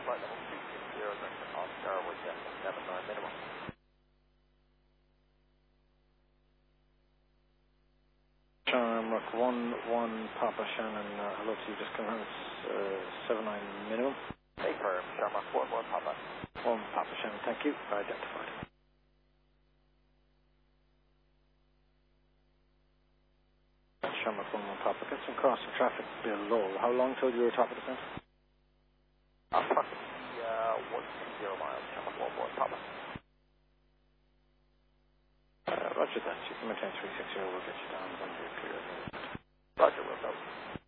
flight level 260, direction Oscar with Delta 79 minimum. Shamrock 1-1 Papa Shannon, hello to you, just confirm it's 79 minimum. Affirm, Shamrock 1-1 Papa. 1 Papa Shannon, thank you, identified. Shamrock 1-1 Papa, get some crossing traffic below. How long till you were top of the center? Approximately 120 miles, Shamrock 1-1 Papa. Roger that, you can maintain 360, we'll get you down when you appear. Roger, will go.